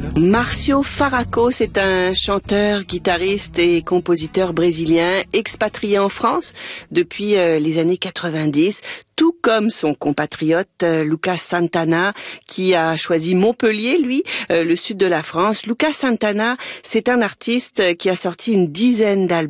Márcio Faraco, c'est un chanteur, guitariste et compositeur brésilien expatrié en France depuis les années 90, tout comme son compatriote Lucas Santana qui a choisi Montpellier, lui, le sud de la France. Lucas Santana, c'est un artiste qui a sorti une dizaine d'albums